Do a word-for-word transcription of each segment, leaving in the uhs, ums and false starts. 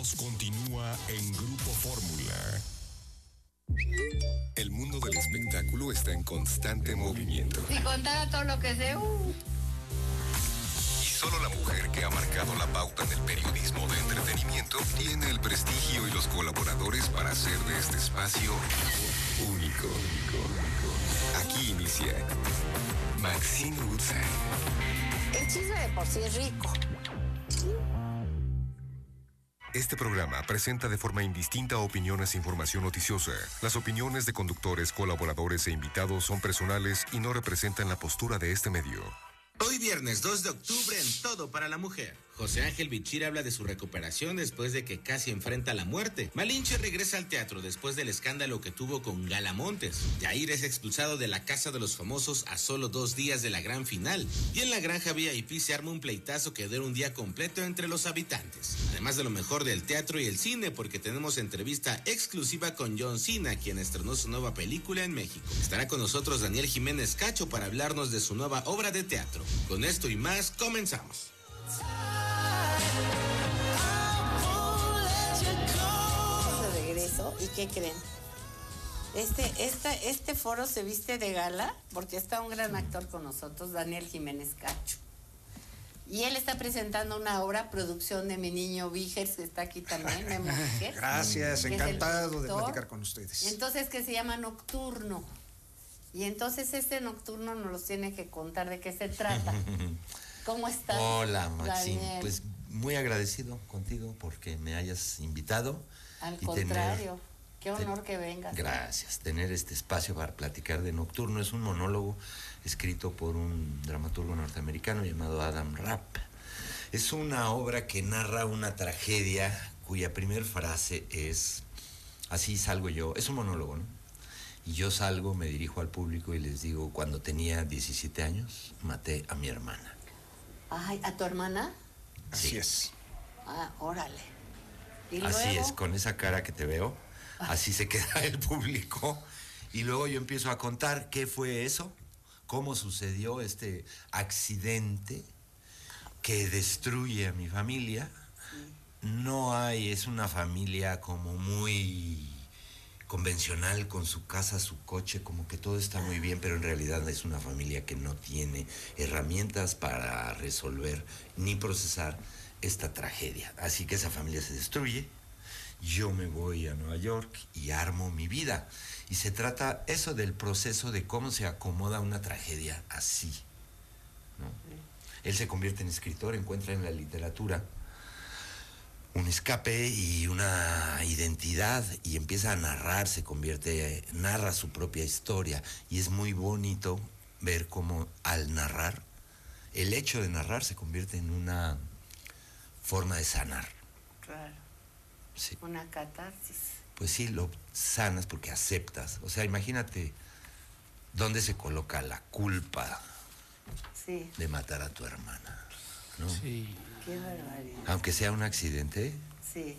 éxitos continúa en Grupo Fórmula. El mundo del espectáculo está en constante movimiento. Si contara todo lo que sé, uh. Y solo la mujer que ha marcado la pauta en el periodismo de entretenimiento tiene el prestigio y los colaboradores para hacer de este espacio único. Aquí inicia Maxine Woodside. El chisme de por sí es rico. Este programa presenta de forma indistinta opiniones e información noticiosa. Las opiniones de conductores, colaboradores e invitados son personales y no representan la postura de este medio. Hoy viernes dos de octubre en Todo para la Mujer. José Ángel Bichir habla de su recuperación después de que casi enfrenta la muerte. Malinche regresa al teatro después del escándalo que tuvo con Gala Montes. Yair es expulsado de la Casa de los Famosos a solo dos días de la gran final. Y en la Granja V I P se arma un pleitazo que dura un día completo entre los habitantes. Además de lo mejor del teatro y el cine, porque tenemos entrevista exclusiva con John Cena, quien estrenó su nueva película en México. Estará con nosotros Daniel Jiménez Cacho para hablarnos de su nueva obra de teatro. Con esto y más, comenzamos. De regreso, ¿y qué creen? Este, esta, este foro se viste de gala porque está un gran actor con nosotros, Daniel Jiménez Cacho. Y él está presentando una obra, producción de mi niño Vígers, que está aquí también, Memo Vígers. Gracias, encantado de platicar con ustedes. Entonces, que se llama Nocturno. Y entonces este nocturno nos los tiene que contar de qué se trata. ¿Cómo estás? Hola, Maxine. Daniel? Pues muy agradecido contigo porque me hayas invitado. Al y contrario, tener, qué honor ten, que vengas. Gracias. Tener este espacio para platicar de Nocturno es un monólogo escrito por un dramaturgo norteamericano llamado Adam Rapp. Es una obra que narra una tragedia cuya primer frase es: así salgo yo. Es un monólogo, ¿no? Y yo salgo, me dirijo al público y les digo: cuando tenía diecisiete años, maté a mi hermana. Ay, ¿a tu hermana? Así Sí. es. Ah, órale. ¿Y así luego? es, con esa cara que te veo, así se queda el público. Y luego yo empiezo a contar qué fue eso, cómo sucedió este accidente que destruye a mi familia. Sí. No hay, es una familia como muy convencional, con su casa, su coche, como que todo está muy bien, pero en realidad es una familia que no tiene herramientas para resolver ni procesar esta tragedia. Así que esa familia se destruye, yo me voy a Nueva York y armo mi vida. Y se trata eso del proceso de cómo se acomoda una tragedia así, ¿no? Él se convierte en escritor, encuentra en la literatura un escape y una identidad y empieza a narrar, se convierte, narra su propia historia, y es muy bonito ver cómo al narrar, el hecho de narrar se convierte en una forma de sanar. Claro. Sí. Una catarsis. Pues sí, lo sanas porque aceptas. O sea, imagínate dónde se coloca la culpa Sí. de matar a tu hermana, ¿no? Sí. Qué barbaridad. Aunque sea un accidente, Sí.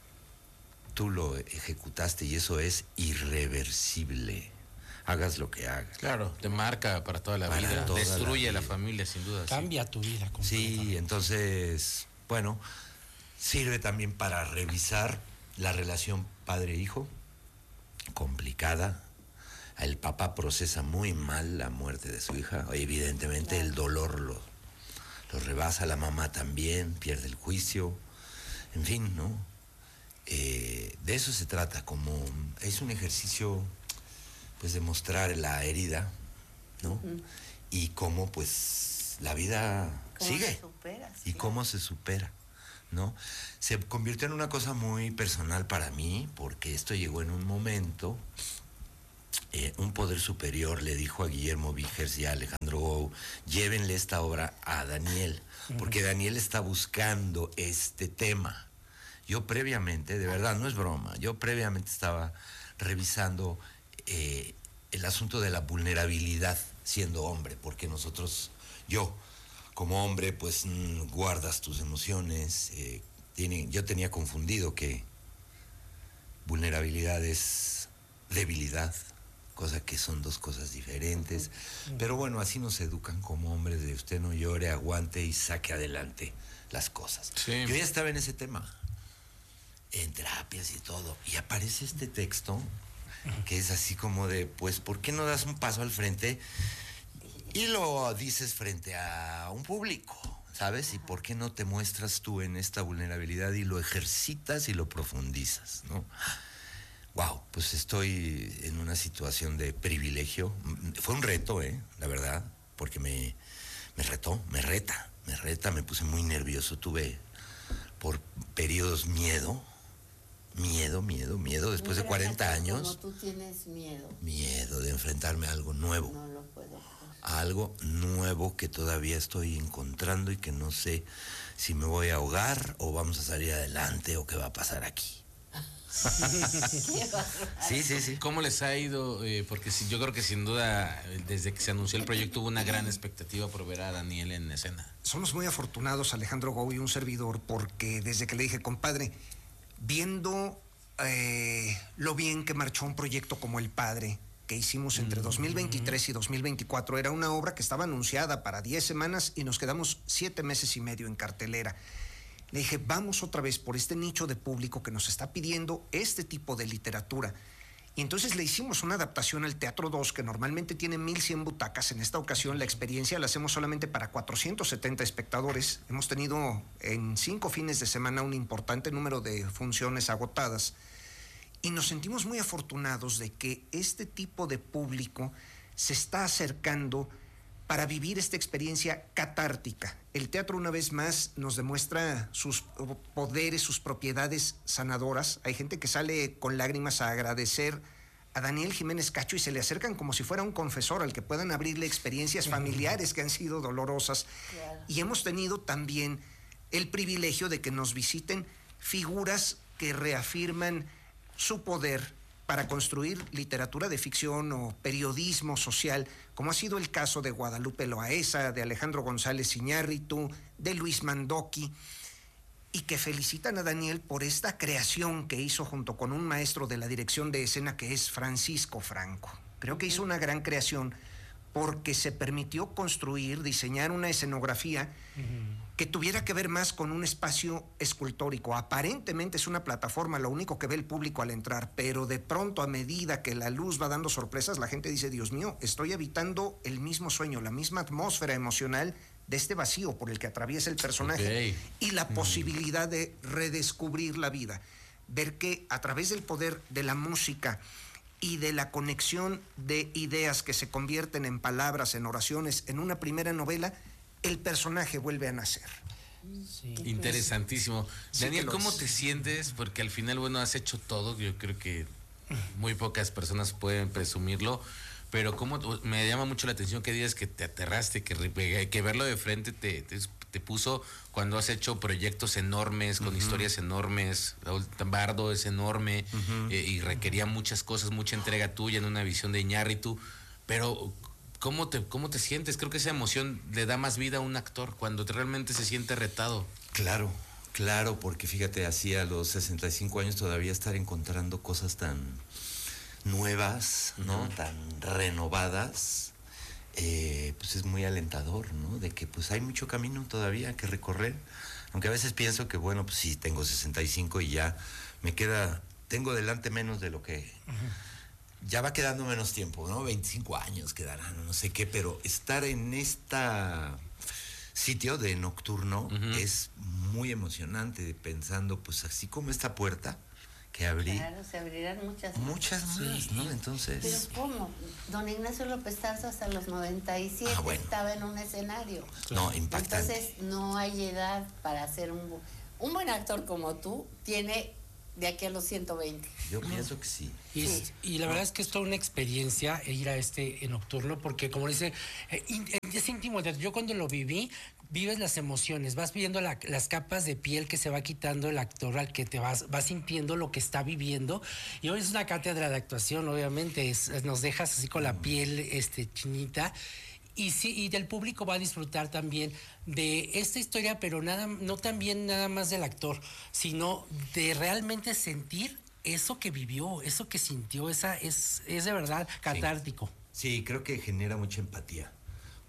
tú lo ejecutaste y eso es irreversible. Hagas lo que hagas. Claro, te marca para toda la Para vida, toda destruye la a la vida. familia sin duda. Cambia tu vida completamente. Sí, entonces, bueno, sirve también para revisar la relación padre-hijo, complicada. El papá procesa muy mal la muerte de su hija. Evidentemente el dolor lo, lo rebasa, la mamá también, pierde el juicio. En fin, ¿no? Eh, de eso se trata, como es un ejercicio, pues, de mostrar la herida, ¿no? Uh-huh. Y cómo, pues, la vida ¿Cómo sigue. se supera? Y Sí. cómo se supera, ¿no? Se convirtió en una cosa muy personal para mí, porque esto llegó en un momento. Eh, un poder superior le dijo a Guillermo Vígers y a Alejandro Gou: llévenle esta obra a Daniel, porque Daniel está buscando este tema. Yo previamente, de verdad, no es broma, yo previamente estaba revisando eh, el asunto de la vulnerabilidad siendo hombre, porque nosotros, yo como hombre, pues mmm, guardas tus emociones. Eh, tiene, yo tenía confundido que vulnerabilidad es debilidad, cosa que son dos cosas diferentes. Pero bueno, así nos educan como hombres, de usted no llore, aguante y saque adelante las cosas. Sí. Yo ya estaba en ese tema. en terapias y todo, y aparece este texto que es así como de, pues, ¿por qué no das un paso al frente y lo dices frente a un público? ¿Sabes? ¿Y por qué no te muestras tú en esta vulnerabilidad y lo ejercitas y lo profundizas, ¿no? Wow, pues estoy en una situación de privilegio. Fue un reto, ¿eh? La verdad, porque me, me retó, me reta, me reta, me puse muy nervioso, tuve por periodos miedo, miedo, miedo, miedo, después de cuarenta años. Como tú tienes miedo. Miedo de enfrentarme a algo nuevo. No lo puedo creer. A algo nuevo que todavía estoy encontrando y que no sé si me voy a ahogar o vamos a salir adelante o qué va a pasar aquí. Sí, sí, sí. ¿Cómo les ha ido? Eh, porque sí, yo creo que sin duda, desde que se anunció el proyecto, hubo una gran expectativa por ver a Daniel en escena. Somos muy afortunados, Alejandro Gou y un servidor, porque desde que le dije, compadre, viendo eh, lo bien que marchó un proyecto como El Padre, que hicimos entre dos mil veintitrés y dos mil veinticuatro, era una obra que estaba anunciada para diez semanas y nos quedamos siete meses y medio en cartelera. Le dije, vamos otra vez por este nicho de público que nos está pidiendo este tipo de literatura. Y entonces le hicimos una adaptación al Teatro dos, que normalmente tiene mil cien butacas. En esta ocasión la experiencia la hacemos solamente para cuatrocientos setenta espectadores. Hemos tenido en cinco fines de semana un importante número de funciones agotadas. Y nos sentimos muy afortunados de que este tipo de público se está acercando para vivir esta experiencia catártica. El teatro, una vez más, nos demuestra sus poderes, sus propiedades sanadoras. Hay gente que sale con lágrimas a agradecer a Daniel Jiménez Cacho y se le acercan como si fuera un confesor al que puedan abrirle experiencias familiares que han sido dolorosas. Claro. Y hemos tenido también el privilegio de que nos visiten figuras que reafirman su poder para construir literatura de ficción o periodismo social, como ha sido el caso de Guadalupe Loaesa, de Alejandro González Iñárritu, de Luis Mandoki, y que felicitan a Daniel por esta creación que hizo junto con un maestro de la dirección de escena que es Francisco Franco. Creo que hizo una gran creación porque se permitió construir, diseñar una escenografía uh-huh. que tuviera que ver más con un espacio escultórico. Aparentemente es una plataforma, lo único que ve el público al entrar, pero de pronto, a medida que la luz va dando sorpresas, la gente dice, Dios mío, estoy habitando el mismo sueño, la misma atmósfera emocional de este vacío por el que atraviesa el personaje, okay. y la mm. posibilidad de redescubrir la vida. Ver que a través del poder de la música y de la conexión de ideas que se convierten en palabras, en oraciones, en una primera novela, el personaje vuelve a nacer. Sí. Interesantísimo. Sí, Daniel, ¿cómo es. te sientes? Porque al final, bueno, has hecho todo. Yo creo que muy pocas personas pueden presumirlo. Pero cómo me llama mucho la atención que digas que te aterraste, que, que verlo de frente te, te, te puso cuando has hecho proyectos enormes, con uh-huh. historias enormes. Bardo es enorme uh-huh. eh, y requería muchas cosas, mucha entrega tuya en una visión de Iñárritu. Pero ¿cómo te, cómo te sientes? Creo que esa emoción le da más vida a un actor cuando realmente se siente retado. Claro, claro, porque fíjate, así a los sesenta y cinco años todavía estar encontrando cosas tan nuevas, ¿no? Uh-huh. Tan renovadas, eh, pues es muy alentador, ¿no? De que pues hay mucho camino todavía que recorrer, aunque a veces pienso que bueno, pues sí, tengo sesenta y cinco y ya me queda, tengo delante menos de lo que, uh-huh. ya va quedando menos tiempo, ¿no? veinticinco años quedarán, no sé qué, pero estar en esta sitio de nocturno uh-huh. es muy emocionante, pensando pues así como esta puerta que abrí. Claro, se abrirán muchas más. Muchas más, sí. ¿no? Entonces... Pero ¿cómo? Don Ignacio López Tarso hasta los noventa y siete ah, bueno. estaba en un escenario. No, impactante. Entonces no hay edad para ser un... Un buen actor como tú tiene de aquí a los ciento veinte. Yo no. pienso que sí. Y, sí. y la verdad es que es toda una experiencia ir a este nocturno, porque como dice, eh, es íntimo. Yo cuando lo viví, vives las emociones, vas viendo la, las capas de piel que se va quitando el actor al que te vas, vas sintiendo lo que está viviendo. Y hoy es una cátedra de actuación, obviamente, es, nos dejas así con la piel este, chinita. Y sí, y del público va a disfrutar también de esta historia, pero nada, no también nada más del actor, sino de realmente sentir eso que vivió, eso que sintió, esa es, es de verdad catártico. Sí, sí, creo que genera mucha empatía.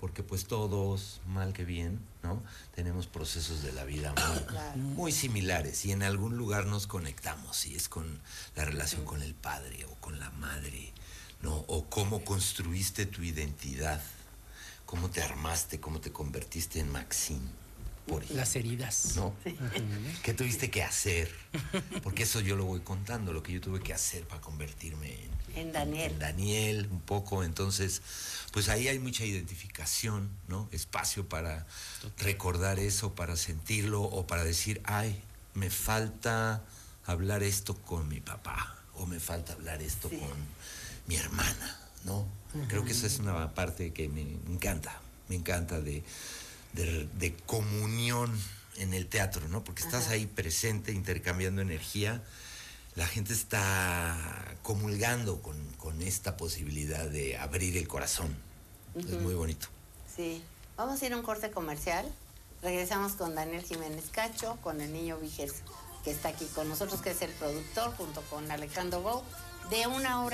porque pues todos, mal que bien, ¿no? Tenemos procesos de la vida muy, Claro. muy similares y en algún lugar nos conectamos, y es con la relación con el padre o con la madre, ¿no? O cómo construiste tu identidad, cómo te armaste, cómo te convertiste en Maxine, por ejemplo, Las heridas. ¿no? ¿Qué tuviste que hacer? Porque eso yo lo voy contando, lo que yo tuve que hacer para convertirme en, En Daniel. en Daniel, un poco. Entonces, pues ahí hay mucha identificación, ¿no? Espacio para recordar eso, para sentirlo, o para decir, ay, me falta hablar esto con mi papá, o me falta hablar esto Sí. con mi hermana, ¿no? Creo que esa es una parte que me encanta, me encanta de, de, de comunión en el teatro, ¿no? Porque estás Ajá. ahí presente, intercambiando energía. La gente está comulgando con, con esta posibilidad de abrir el corazón. Es muy bonito. Sí. Vamos a ir a un corte comercial. Regresamos con Daniel Jiménez Cacho, con el niño Víger, que está aquí con nosotros, que es el productor, junto con Alejandro Gou, de una hora.